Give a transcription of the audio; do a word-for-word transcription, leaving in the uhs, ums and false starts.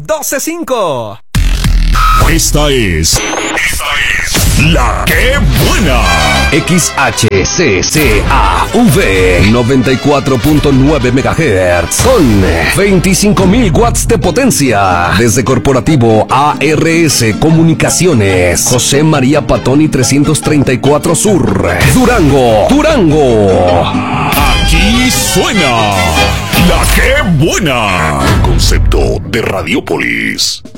doce cinco. Esta es... Esta es... La que buena. X H C C A V noventa y cuatro punto nueve megahertz con veinticinco mil watts de potencia. Desde Corporativo A R S Comunicaciones, José María Patoni trescientos treinta y cuatro Sur, Durango, Durango. Aquí suena La que buena. Concepto de Radiopolis.